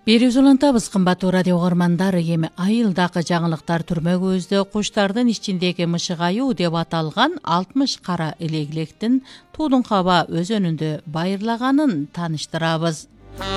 Берүүз улантабыз кымбаттуу радио угармандар, эми айылдагы жаңылыктар түрмөгүбүздө куштардын ичиндеги мышыгаюу деп аталган 60 кара илегилектин Туудун Каба өзөнүндө байырлаганын тааныштырабыз.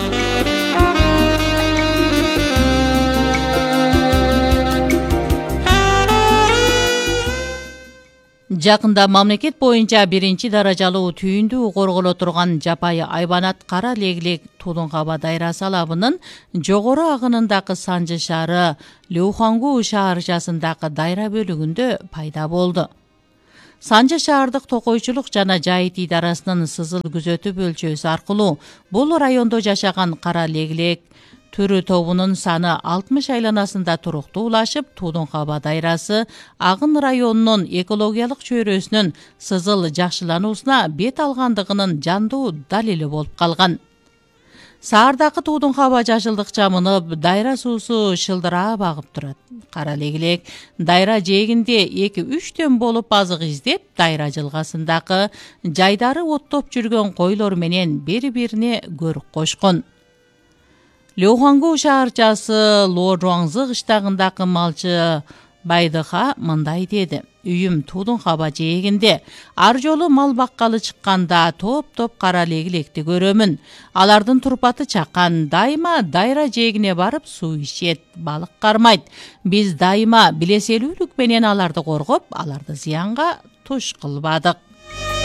Жакында мамлекет боюнча биринчи даражалуу түйүндүү корголо турган жапайы айбанат кара легилек Туудун Каба дайрасы алабынын жогору агынындагы Санжы шаары Леухангу шаарчасындагы дайра бөлүгүндө пайда болду. Санжы шаардык токойчулук жана жайыт идарасынын сызыл күзөтүү өлчөөсү аркылуу бул райондо жашаган кара легилек түрү тобунун саны 60 айланасында туруктуулашып, Туудун Каба дайрасы агын районунун экологиялык чөйрөсүнүн сызыл жакшылануусуна бет алгандыгынын жандуу далили болуп калган. Саардагы Туудун Каба жашылдык чамынып, дайра суусу шылдырап агып турат. Кара легилек дайра жээгинде 2-3 болуп азык издеп, дайра жылгасындагы жайдары оттоп жүргөн койлор менен бири-бирине көрүк кошкон. Леухангу шаарчасы Лоожуаңзы кыштагындагы малчы Байдыха мындай деди: үйүм Туудун Каба жээгинде, ар жолу мал баккалы чыкканда топ-топ кара легилекти көрөмүн. Алардын турпаты чакан, дайыма дайра жээгине барып суу ичет, балык кармайт. Биз дайыма билеселүүлүк менен аларды коргоп, аларды зыянга туш кылбадык.